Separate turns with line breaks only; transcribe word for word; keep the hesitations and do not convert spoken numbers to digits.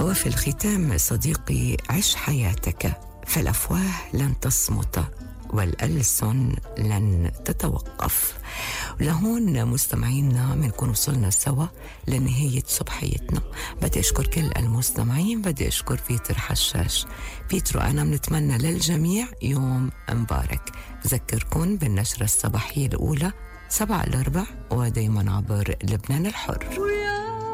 وفي الختام صديقي، عش حياتك، فالأفواه لن تصمت والألسن لن تتوقف. لهون مستمعينا بنكون وصلنا سوا لنهاية صبحيتنا. بدي أشكر كل المستمعين، بدي أشكر بيتر حشاش. بيترو أنا بنتمنى للجميع يوم مبارك. بذكركم بالنشرة الصباحية الأولى سبعة الأربع ودايما عبر لبنان الحر.